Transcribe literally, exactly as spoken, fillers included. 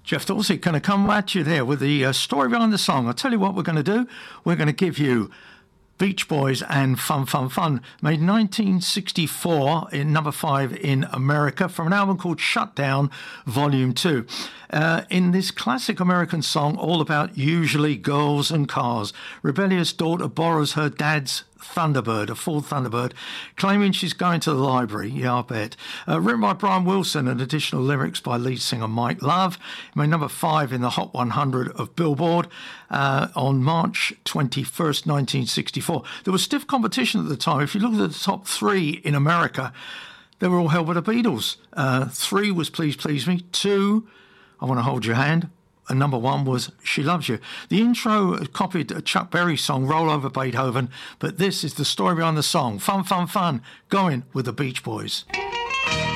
Jeff Dorsey going to come at you there with the uh, story behind the song. I'll tell you what we're going to do. We're going to give you Beach Boys and Fun, Fun, Fun, made nineteen sixty-four, in number five in America, from an album called Shutdown, Volume two. Uh, in this classic American song, all about usually girls and cars, rebellious daughter borrows her dad's Thunderbird, a Ford Thunderbird, claiming she's going to the library. Yeah, I bet. Uh, written by Brian Wilson and additional lyrics by lead singer Mike Love. It made number five in the Hot one hundred of Billboard uh, on March twenty-first, nineteen sixty-four. There was stiff competition at the time. If you look at the top three in America, they were all held by the Beatles. Uh, three was Please Please Me. Two, I Want to Hold Your Hand. And number one was She Loves You. The intro copied a Chuck Berry song, Roll Over Beethoven, but this is the story behind the song. Fun, fun, fun, going with the Beach Boys.